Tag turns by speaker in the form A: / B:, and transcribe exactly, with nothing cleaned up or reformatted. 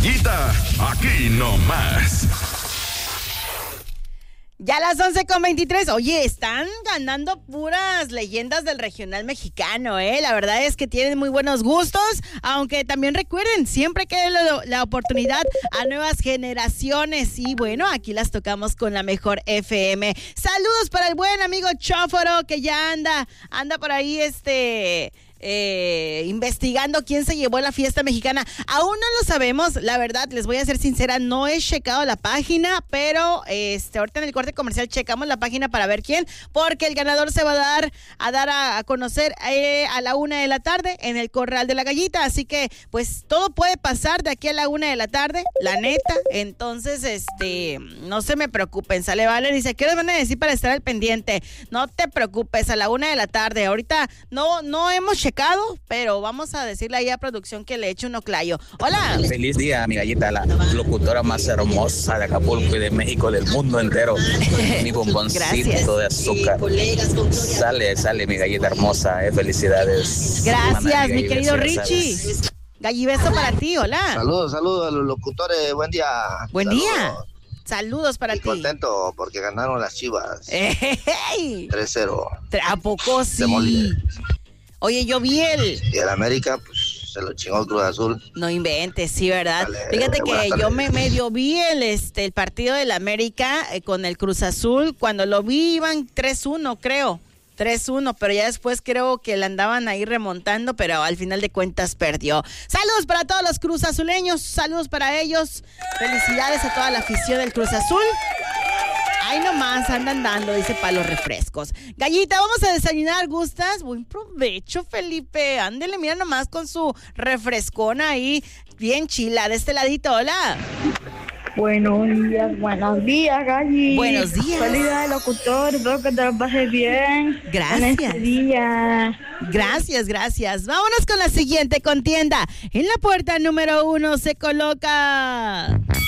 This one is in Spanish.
A: Gallita, aquí nomás.
B: Ya a las once con veintitrés. Oye, están ganando puras leyendas del regional mexicano, ¿eh? La verdad es que tienen muy buenos gustos, aunque también recuerden, siempre que la, la oportunidad a nuevas generaciones. Y bueno, aquí las tocamos con la mejor F M. Saludos para el buen amigo Chóforo, que ya anda, anda por ahí, este... Eh, investigando quién se llevó la fiesta mexicana. Aún no lo sabemos, la verdad, les voy a ser sincera, no he checado la página, pero este ahorita en el corte comercial checamos la página para ver quién, porque el ganador se va a dar a dar a, a conocer eh, a la una de la tarde en el Corral de la Gallita, así que pues todo puede pasar de aquí a la una de la tarde, la neta. Entonces, este, no se me preocupen, sale vale, dice, ¿qué les van a decir para estar al pendiente? No te preocupes, a la una de la tarde, ahorita no, no hemos checado, pero vamos a decirle ahí a producción que le eche un oclayo. Hola.
C: Feliz día, mi Gallita, la locutora más hermosa de Acapulco y de México, del mundo entero. Mi bomboncito de azúcar. Sale, sale, mi Gallita hermosa, eh, felicidades.
B: Gracias, mi querido Richie. Gallibeso para ti, hola.
D: Saludos, saludos a los locutores, buen día.
B: Buen
D: saludos.
B: día. Saludos para
D: y
B: ti.
D: Contento porque ganaron las Chivas.
B: ¡Ey!
D: tres cero.
B: ¿A poco sí? Oye, yo vi el...
D: Y el América, pues, se lo chingó el Cruz Azul.
B: No inventes, sí, ¿verdad?
D: Dale,
B: Fíjate que yo me medio vi el, este, el partido del América eh, con el Cruz Azul. Cuando lo vi iban tres uno, creo. tres uno, pero ya después creo que le andaban ahí remontando, pero al final de cuentas perdió. Saludos para todos los Cruz Azuleños, saludos para ellos. Felicidades a toda la afición del Cruz Azul. Ahí nomás andan dando, dice, para los refrescos. Gallita, vamos a desayunar, ¿gustas? Buen provecho, Felipe. Ándele, mira nomás con su refrescona ahí, bien chila. De este ladito, hola.
E: Buenos días, buenos días, Galli.
B: Buenos días.
E: Feliz día, locutor. Espero que te lo pases bien.
B: Gracias.
E: En este día.
B: Gracias, gracias. Vámonos con la siguiente contienda. En la puerta número uno se coloca...